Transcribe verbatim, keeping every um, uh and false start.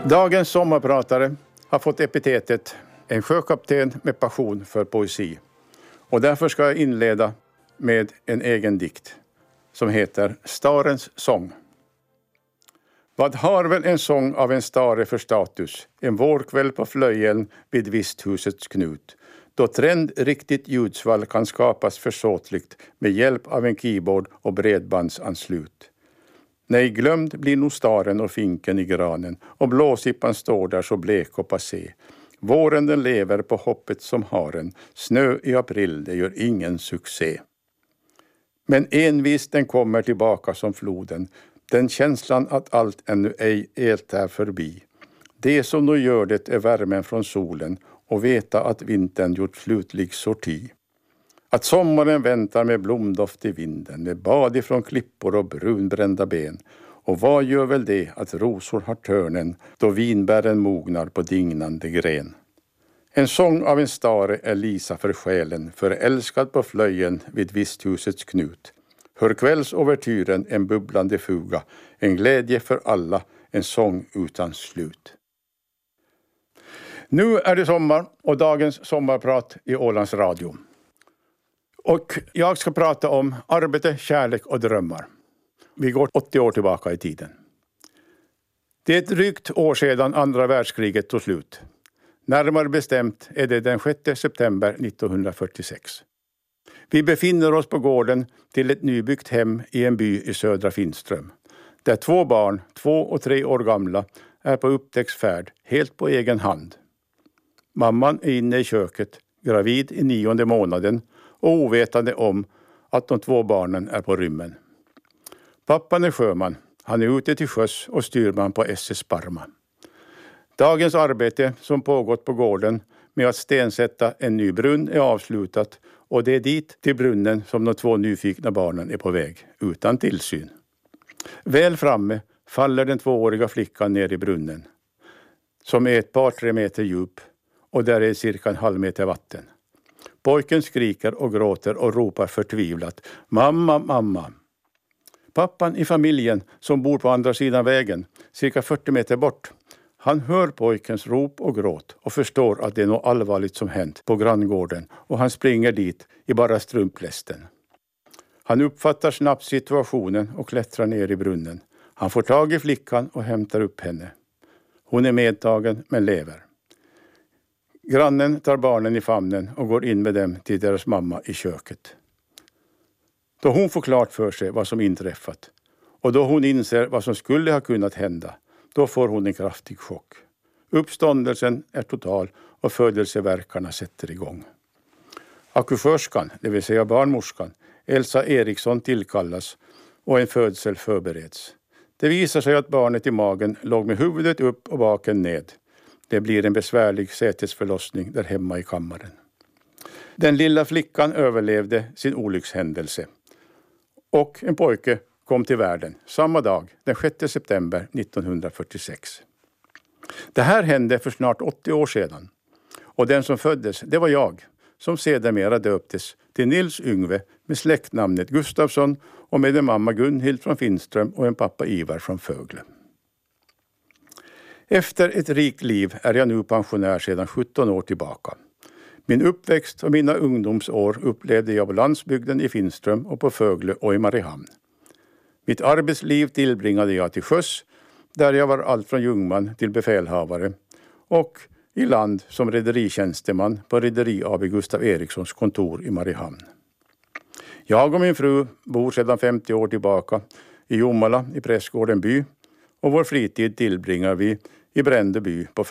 Dagens sommarpratare har fått epitetet en sjökapten med passion för poesi. Och därför ska jag inleda med en egen dikt som heter Starens sång. Vad har väl en sång av en stare för status? En vårkväll på Flöjen vid visthusets knut. Då trend riktigt ljudsvall kan skapas försåtligt med hjälp av en keyboard och bredbandsanslut. Nej, glömd blir nog staren och finken i granen och blåsippan står där så blek och passé. Våren den lever på hoppet som haren, snö i april det gör ingen succé. Men envist den kommer tillbaka som floden, den känslan att allt ännu ej helt är förbi. Det som då gör det är värmen från solen och veta att vintern gjort slutlig sorti. Att sommaren väntar med blomdoft i vinden, med bad ifrån klippor och brunbrända ben. Och vad gör väl det att rosor har törnen då vinbären mognar på dignande gren. En sång av en stare är Lisa för själen, för älskad på Flöjen vid visthusets knut. Hör kvällsovertyren en bubblande fuga, en glädje för alla, en sång utan slut. Nu är det sommar och dagens sommarprat i Ålands Radio. Och jag ska prata om arbete, kärlek och drömmar. Vi går åttio år tillbaka i tiden. Det är ett drygt år sedan andra världskriget tog slut. Närmare bestämt är det den sjätte september nittonhundrafyrtiosex. Vi befinner oss på gården till ett nybyggt hem i en by i södra Finström. Där två barn, två och tre år gamla, är på upptäcktsfärd helt på egen hand. Mamman är inne i köket, gravid i nionde månaden och ovetande om att de två barnen är på rymmen. Pappan är sjöman, han är ute till sjöss och styrman på S S Parma. Dagens arbete som pågått på gården med att stensätta en ny brunn är avslutat och det är dit till brunnen som de två nyfikna barnen är på väg, utan tillsyn. Väl framme faller den tvååriga flickan ner i brunnen, som är ett par tre meter djup och där är cirka en halv meter vatten. Pojken skriker och gråter och ropar förtvivlat: mamma, mamma. Pappan i familjen som bor på andra sidan vägen, cirka fyrtio meter bort, han hör pojkens rop och gråt och förstår att det är något allvarligt som hänt på granngården och han springer dit i bara strumplästen. Han uppfattar snabbt situationen och klättrar ner i brunnen. Han får tag i flickan och hämtar upp henne. Hon är medtagen men lever. Grannen tar barnen i famnen och går in med dem till deras mamma i köket. Då hon får klart för sig vad som inträffat och då hon inser vad som skulle ha kunnat hända, då får hon en kraftig chock. Uppståndelsen är total och födelseverkarna sätter igång. Akupunktörskan, det vill säga barnmorskan, Elsa Eriksson tillkallas och en födsel förbereds. Det visar sig att barnet i magen låg med huvudet upp och baken ned. Det blir en besvärlig sätesförlossning där hemma i kammaren. Den lilla flickan överlevde sin olyckshändelse och en pojke kom till världen samma dag, den sjätte september nittonhundrafyrtiosex. Det här hände för snart åttio år sedan och den som föddes, det var jag, som sedermera döptes till Nils Yngve med släktnamnet Gustafsson och med en mamma Gunhild från Finström och en pappa Ivar från Fögle. Efter ett rikt liv är jag nu pensionär sedan sjutton år tillbaka. Min uppväxt och mina ungdomsår upplevde jag på landsbygden i Finström och på Fögle och i Mariehamn. Mitt arbetsliv tillbringade jag till sjöss, där jag var allt från jungman till befälhavare, och i land som rederitjänsteman på Rederi A B Gustav Erikssons kontor i Mariehamn. Jag och min fru bor sedan femtio år tillbaka i Jomala i Prästgården by och vår fritid tillbringar vi i Brändeby på